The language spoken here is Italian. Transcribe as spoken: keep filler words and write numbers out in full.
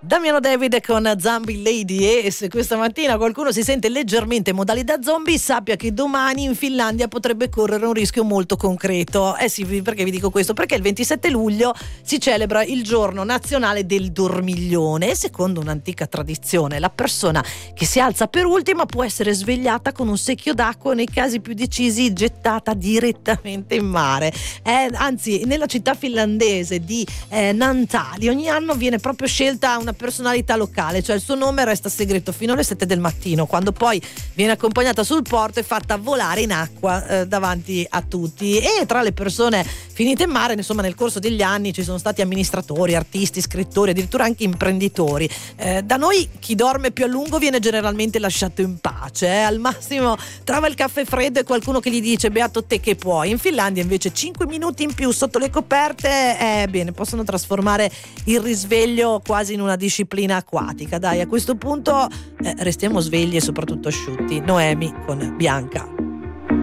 Damiano David con Zombie Lady, e se questa mattina qualcuno si sente leggermente in modalità zombie, sappia che domani in Finlandia potrebbe correre un rischio molto concreto. Eh sì, perché vi dico questo? Perché il ventisette luglio si celebra il giorno nazionale del dormiglione e secondo un'antica tradizione la persona che si alza per ultima può essere svegliata con un secchio d'acqua, nei casi più decisi gettata direttamente in mare. Eh, anzi, nella città finlandese di eh, Naantali ogni anno viene proprio scelta una personalità locale, cioè il suo nome resta segreto fino alle sette del mattino, quando poi viene accompagnata sul porto e fatta volare in acqua eh, davanti a tutti. E tra le persone finite in mare, insomma, nel corso degli anni ci sono stati amministratori, artisti, scrittori, addirittura anche imprenditori. Eh, da noi chi dorme più a lungo viene generalmente lasciato in pace, eh? Al massimo trova il caffè freddo e qualcuno che gli dice beato te che puoi. In Finlandia invece cinque minuti in più sotto le coperte eh, bene, possono trasformare il risveglio quasi in una disciplina acquatica. Dai, a questo punto eh, restiamo svegli e soprattutto asciutti. Noemi con Bianca.